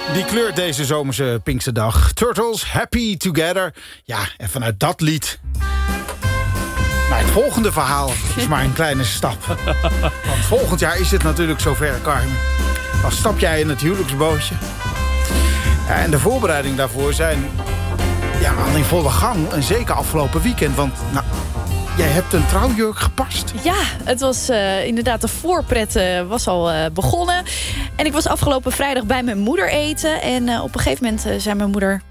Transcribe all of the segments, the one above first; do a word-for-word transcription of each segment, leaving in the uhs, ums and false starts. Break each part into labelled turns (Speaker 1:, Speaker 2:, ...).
Speaker 1: Die kleurt deze zomerse Pinksterdag. Turtles, Happy Together. Ja, en vanuit dat lied naar het volgende verhaal is maar een kleine stap. Want volgend jaar is het natuurlijk zover, Carmen. Dan stap jij in het huwelijksbootje. Ja, en de voorbereidingen daarvoor zijn ja, al in volle gang. En zeker afgelopen weekend, want nou, jij hebt een trouwjurk gepast.
Speaker 2: Ja, het was uh, inderdaad, de voorpret uh, was al uh, begonnen. En ik was afgelopen vrijdag bij mijn moeder eten. En uh, op een gegeven moment uh, zei mijn moeder: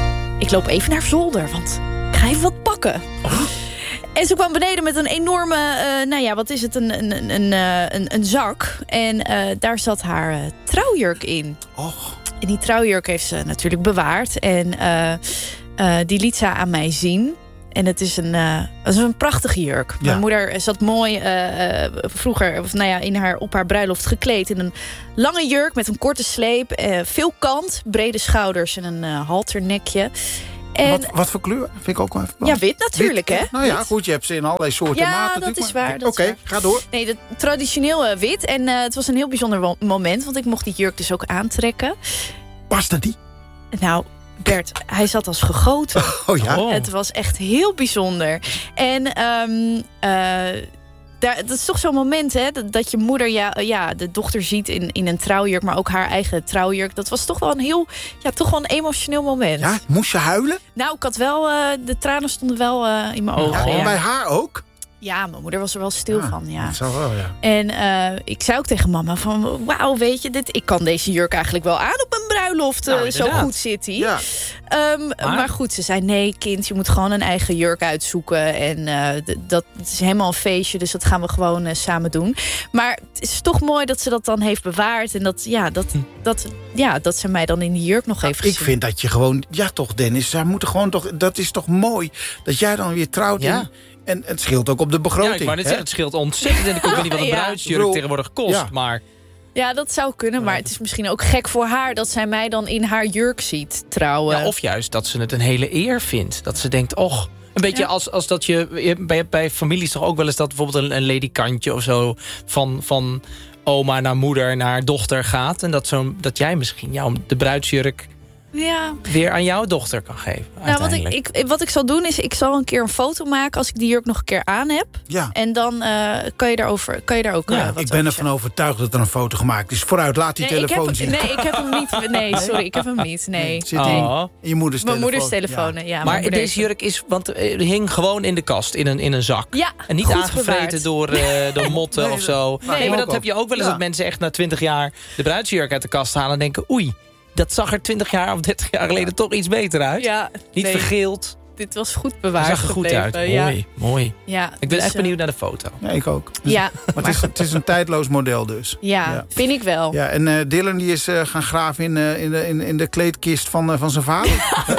Speaker 2: ik loop even naar zolder, want ik ga even wat pakken. Oh. En ze kwam beneden met een enorme, uh, nou ja, wat is het, een, een, een, een, een zak. En uh, daar zat haar uh, trouwjurk in.
Speaker 1: Och.
Speaker 2: En die trouwjurk heeft ze natuurlijk bewaard. En uh, uh, die liet ze aan mij zien. En het is een, uh, het is een prachtige jurk. Ja. Mijn moeder zat mooi uh, uh, vroeger of, nou ja, in haar, op haar bruiloft gekleed in een lange jurk met een korte sleep. Uh, veel kant, brede schouders en een uh, halternekje. En,
Speaker 1: wat, wat voor kleur? Vind ik ook wel even
Speaker 2: ja, wit natuurlijk, wit. Hè?
Speaker 1: Nou ja,
Speaker 2: wit.
Speaker 1: goed, je hebt ze in allerlei soorten
Speaker 2: ja,
Speaker 1: maten.
Speaker 2: dat is waar.
Speaker 1: Oké, okay, ga door.
Speaker 2: Nee, dat, traditioneel uh, wit. En uh, het was een heel bijzonder moment, want ik mocht die jurk dus ook aantrekken.
Speaker 1: Paste die?
Speaker 2: Nou, Bert, hij zat als gegoten.
Speaker 1: Oh ja?
Speaker 2: Oh. Het was echt heel bijzonder. En um, uh, daar, dat is toch zo'n moment, hè, dat, dat je moeder ja, ja, de dochter ziet in, in een trouwjurk, maar ook haar eigen trouwjurk. Dat was toch wel een heel, ja, toch wel een emotioneel moment.
Speaker 1: Ja, moest je huilen?
Speaker 2: Nou, ik had wel, uh, de tranen stonden wel uh, in mijn ogen.
Speaker 1: Ja,
Speaker 2: ja.
Speaker 1: Bij haar ook?
Speaker 2: Ja, mijn moeder was er wel stil
Speaker 1: ja,
Speaker 2: van, ja.
Speaker 1: Dat zou wel, ja.
Speaker 2: En uh, ik zei ook tegen mama van, wauw, weet je, dit, ik kan deze jurk eigenlijk wel aan op een bruiloft. Nou, uh, zo goed zit hij.
Speaker 1: Ja.
Speaker 2: Um, maar? maar goed, ze zei, nee kind, je moet gewoon een eigen jurk uitzoeken. En uh, d- dat het is helemaal een feestje, dus dat gaan we gewoon uh, samen doen. Maar het is toch mooi dat ze dat dan heeft bewaard. En dat, ja, dat, hm. dat, ja, dat ze mij dan in die jurk nog heeft gezien.
Speaker 1: Ik vind dat je gewoon, ja toch Dennis, zij moeten gewoon toch, dat is toch mooi dat jij dan weer trouwt.
Speaker 3: Ja.
Speaker 1: In, en het scheelt ook op de begroting.
Speaker 3: Ja, ik wou net zeggen, het scheelt ontzettend. En ik weet niet wat een
Speaker 2: ja.
Speaker 3: bruidsjurk
Speaker 1: Bro,
Speaker 3: tegenwoordig kost,
Speaker 1: ja.
Speaker 3: maar...
Speaker 2: Ja, dat zou kunnen, maar het is misschien ook gek voor haar dat zij mij dan in haar jurk ziet trouwen.
Speaker 3: Ja, of juist dat ze het een hele eer vindt. Dat ze denkt, och, een beetje ja. als, als dat je... Bij, bij families toch ook wel eens dat bijvoorbeeld een, een ledikantje of zo... Van, van oma naar moeder naar dochter gaat. En dat, zo, dat jij misschien ja, de bruidsjurk...
Speaker 2: Ja.
Speaker 3: weer aan jouw dochter kan geven.
Speaker 2: Nou, wat ik, ik, wat ik zal doen is, ik zal een keer een foto maken als ik die jurk nog een keer aan heb.
Speaker 1: Ja.
Speaker 2: En dan uh, kan je daarover, kan je daar ook.
Speaker 1: Ja,
Speaker 2: Uh, wat
Speaker 1: ik ben ervan overtuigd dat er een foto gemaakt is. Vooruit, laat die
Speaker 2: nee,
Speaker 1: telefoon
Speaker 2: ik heb,
Speaker 1: zien.
Speaker 2: Nee, ik heb hem niet. Nee, sorry, ik heb hem niet. Nee.
Speaker 1: Zit
Speaker 3: oh.
Speaker 1: in je moeders
Speaker 2: mijn
Speaker 1: telefoon.
Speaker 2: moeders telefoon. Ja. Ja,
Speaker 3: maar deze
Speaker 2: heeft...
Speaker 3: jurk is, want het hing gewoon in de kast, in een, in een zak.
Speaker 2: Ja,
Speaker 3: en niet aangevreten door, uh, door motten
Speaker 1: nee,
Speaker 3: of zo.
Speaker 2: Nee,
Speaker 3: nee, maar dat
Speaker 1: ook.
Speaker 3: heb je ook wel eens
Speaker 1: Ja.
Speaker 3: dat mensen echt na twintig jaar de bruidsjurk uit de kast halen en denken, oei, dat zag er twintig jaar of dertig jaar geleden toch iets beter uit.
Speaker 2: Ja,
Speaker 3: niet
Speaker 2: nee.
Speaker 3: vergeeld.
Speaker 2: Dit was goed bewaard.
Speaker 3: Het zag er goed
Speaker 2: gebleven.
Speaker 3: uit.
Speaker 2: Ja.
Speaker 3: Mooi, mooi.
Speaker 2: Ja,
Speaker 3: Ik ben
Speaker 2: dus,
Speaker 3: echt benieuwd
Speaker 2: uh,
Speaker 3: naar de foto.
Speaker 1: Ja, ik ook.
Speaker 2: Ja.
Speaker 1: Maar het is, het is een tijdloos model dus.
Speaker 2: Ja,
Speaker 1: ja.
Speaker 2: vind ik wel.
Speaker 1: Ja, en uh, Dylan die is uh, gaan graven in, uh, in, de, in, in de kleedkist van, uh, van zijn vader.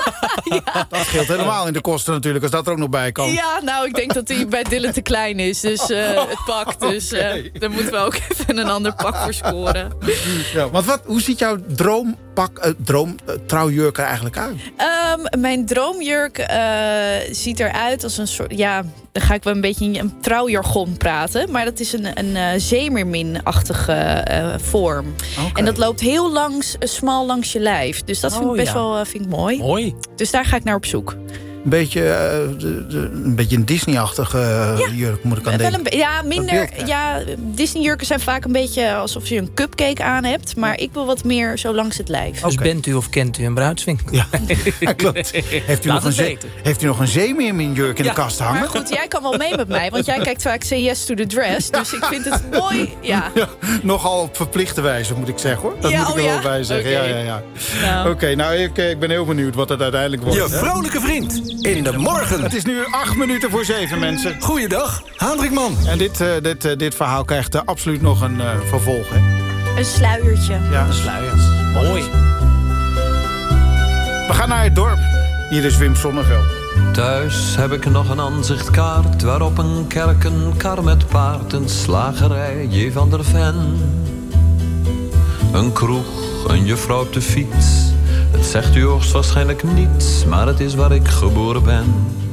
Speaker 1: Ja. Dat scheelt helemaal in de kosten natuurlijk, als dat er ook nog bij komt.
Speaker 2: Ja, nou, ik denk dat hij bij Dylan te klein is. Dus uh, het pak. Dus uh, okay. Daar moeten we ook even een ander pak voor scoren.
Speaker 1: Ja, want wat, hoe ziet jouw droompak, uh, droom uh, trouwjurk er eigenlijk uit?
Speaker 2: Um, mijn droomjurk uh, ziet eruit als een soort... Ja, dan ga ik wel een beetje in een trouwjargon praten. Maar dat is een, een uh, zeemeermin-achtige uh, vorm. Okay. En dat loopt heel langs, uh, smal langs je lijf. Dus dat oh, vind ik best ja. wel uh, vind ik mooi.
Speaker 3: Mooi.
Speaker 2: Dus daar ga ik naar op zoek.
Speaker 1: Een beetje, uh, de, de, een beetje een Disney-achtige uh, ja. jurk moet ik aan denken.
Speaker 2: Een, ja, minder. Beeld, ja, Disney-jurken zijn vaak een beetje alsof je een cupcake aan hebt. Maar ik wil wat meer zo langs het lijf.
Speaker 3: Dus
Speaker 1: okay.
Speaker 3: bent u of kent u een bruidswinkel?
Speaker 1: Ja, ja klopt. Heeft u, nog een, zee, heeft u nog een zeemeerminjurk in ja. de kast hangen?
Speaker 2: Maar goed, jij kan wel mee met mij. Want jij kijkt vaak Say Yes to the Dress. Dus ik vind het mooi. Ja. Ja,
Speaker 1: nogal op verplichte wijze, moet ik zeggen, hoor. Dat
Speaker 2: ja,
Speaker 1: moet ik er
Speaker 2: oh,
Speaker 1: wel
Speaker 2: ja?
Speaker 1: bij zeggen.
Speaker 2: Okay.
Speaker 1: Ja, ja, ja.
Speaker 2: Nou.
Speaker 1: Oké, okay, nou, ik, ik ben heel benieuwd wat het uiteindelijk wordt.
Speaker 4: Je vrolijke vriend in de morgen.
Speaker 1: Het is nu acht minuten voor zeven, mensen.
Speaker 4: Goeiedag, Hendrikman.
Speaker 1: En dit, uh, dit, uh, dit verhaal krijgt uh, absoluut nog een uh, vervolg, hè?
Speaker 2: Een sluiertje.
Speaker 1: Ja,
Speaker 3: een sluier. Mooi.
Speaker 1: We gaan naar het dorp. Hier is Wim Sonneveld.
Speaker 5: Thuis heb ik nog een aanzichtkaart waarop een kerk, een kar met paard, een slagerij, J. van der Ven. Een kroeg, een juffrouw op de fiets. Het zegt u hoogstwaarschijnlijk niets, maar het is waar ik geboren ben.